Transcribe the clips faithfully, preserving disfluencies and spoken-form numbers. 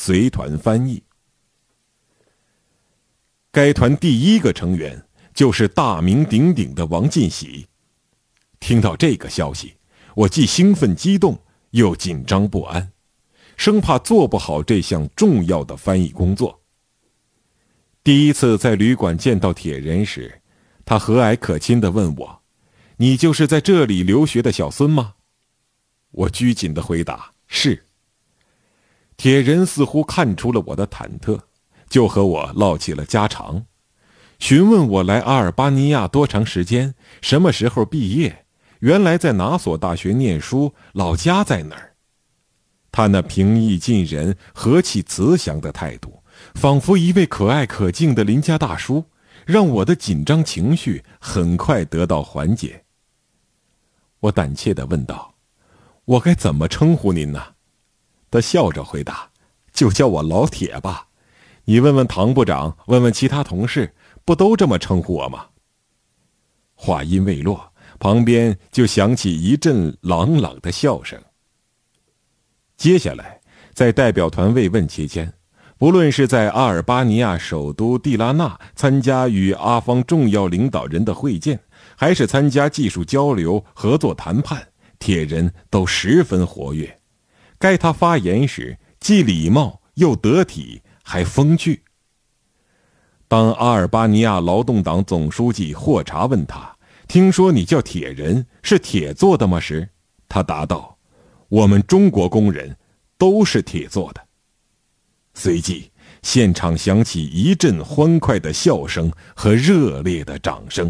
随团翻译。该团第一个成员就是大名鼎鼎的王进喜。听到这个消息，我既兴奋激动，又紧张不安，生怕做不好这项重要的翻译工作。第一次在旅馆见到铁人时，他和蔼可亲地问我：“你就是在这里留学的小孙吗？”我拘谨地回答：“是。”铁人似乎看出了我的忐忑，就和我唠起了家常，询问我来阿尔巴尼亚多长时间，什么时候毕业，原来在哪所大学念书，老家在哪儿。他那平易近人、和气慈祥的态度，仿佛一位可爱可敬的邻家大叔，让我的紧张情绪很快得到缓解。我胆怯地问道：“我该怎么称呼您呢？”他笑着回答：“就叫我老铁吧。你问问唐部长，问问其他同事，不都这么称呼我吗？”话音未落，旁边就响起一阵朗朗的笑声。接下来，在代表团慰问期间，不论是在阿尔巴尼亚首都蒂拉纳参加与阿方重要领导人的会见，还是参加技术交流、合作谈判，铁人都十分活跃。该他发言时，既礼貌又得体，还风趣。当阿尔巴尼亚劳动党总书记霍查问他：“听说你叫铁人，是铁做的吗？”时，他答道：“我们中国工人都是铁做的。”随即，现场响起一阵欢快的笑声和热烈的掌声。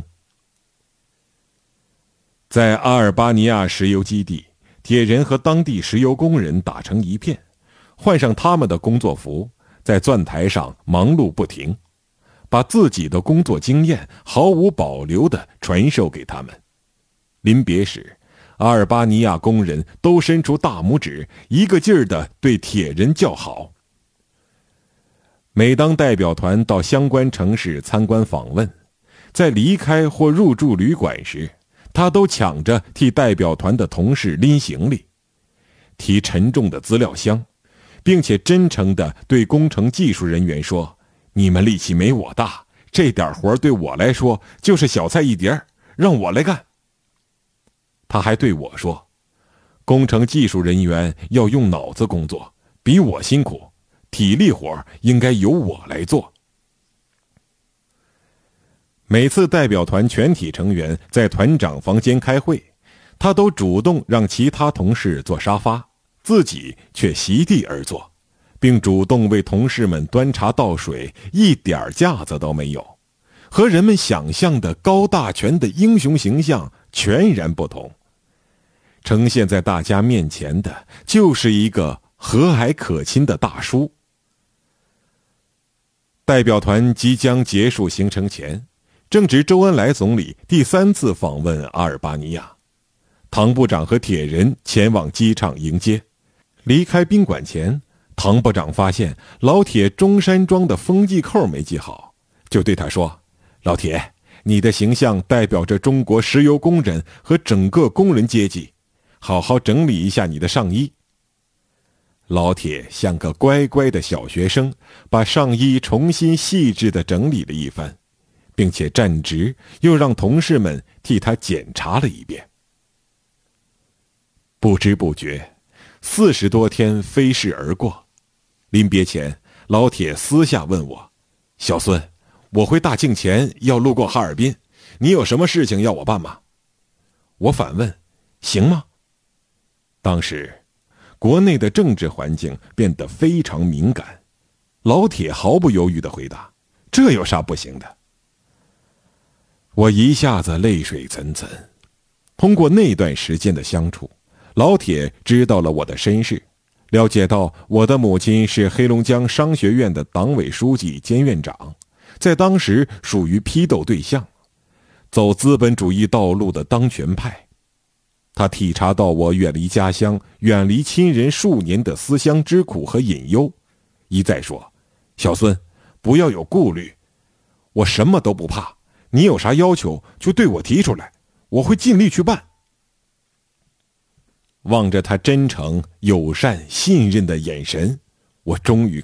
在阿尔巴尼亚石油基地，铁人和当地石油工人打成一片，换上他们的工作服，在钻台上忙碌不停，把自己的工作经验毫无保留地传授给他们。临别时，阿尔巴尼亚工人都伸出大拇指，一个劲儿地对铁人叫好。每当代表团到相关城市参观访问，在离开或入住旅馆时，他都抢着替代表团的同事拎行李，提沉重的资料箱，并且真诚地对工程技术人员说：“你们力气没我大，这点活对我来说就是小菜一碟，让我来干。”他还对我说：“工程技术人员要用脑子工作，比我辛苦，体力活应该由我来做。”每次代表团全体成员在团长房间开会，他都主动让其他同事坐沙发，自己却席地而坐，并主动为同事们端茶倒水，一点架子都没有，和人们想象的高大全的英雄形象全然不同。呈现在大家面前的就是一个和蔼可亲的大叔。代表团即将结束行程前，正值周恩来总理第三次访问阿尔巴尼亚，唐部长和铁人前往机场迎接。离开宾馆前，唐部长发现老铁中山装的风纪扣没系好，就对他说：“老铁，你的形象代表着中国石油工人和整个工人阶级，好好整理一下你的上衣。”老铁像个乖乖的小学生，把上衣重新细致地整理了一番，并且站直，又让同事们替他检查了一遍。不知不觉，四十多天飞逝而过。临别前，老铁私下问我：“小孙，我回大庆前要路过哈尔滨，你有什么事情要我办吗？”我反问：“行吗？”当时，国内的政治环境变得非常敏感，老铁毫不犹豫地回答：“这有啥不行的？”我一下子泪水涔涔。通过那段时间的相处，老铁知道了我的身世，了解到我的母亲是黑龙江商学院的党委书记兼院长，在当时属于批斗对象，走资本主义道路的当权派。他体察到我远离家乡、远离亲人数年的思乡之苦和隐忧，一再说：“小孙，不要有顾虑，我什么都不怕，你有啥要求就对我提出来，我会尽力去办。”望着他真诚、友善、信任的眼神，我终于